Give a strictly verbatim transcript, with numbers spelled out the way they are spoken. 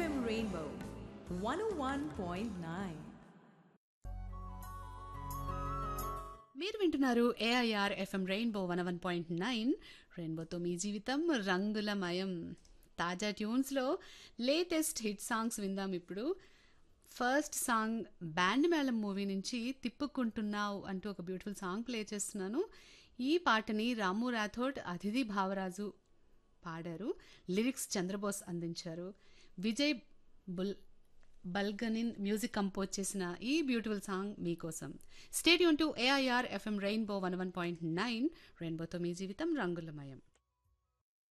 FM rainbow one ఓ one point nine. మీరు వింటున్నారు AIR FM rainbow one one point nine. రెయిన్బోతో మీ జీవితం రంగులమయం. తాజా ట్యూన్స్లో లేటెస్ట్ హిట్ సాంగ్స్ విందాం ఇప్పుడు. ఫస్ట్ సాంగ్ బ్యాండ్ మేళం మూవీ నుంచి తిప్పుకుంటున్నావు అంటూ ఒక బ్యూటిఫుల్ సాంగ్ ప్లే చేస్తున్నాను. ఈ పాటని రాము రాథోడ్, అతిథి భావరాజు పాడారు. లిరిక్స్ చంద్రబోస్ అందించారు. విజయ్ బుల్ బల్గనిన్ మ్యూజిక్ కంపోజ్ చేసిన ఈ బ్యూటిఫుల్ సాంగ్ మీకోసం. Stadium to AIR FM rainbow one one point nine. రెయిన్బోతో మీ జీవితం రంగులమయం.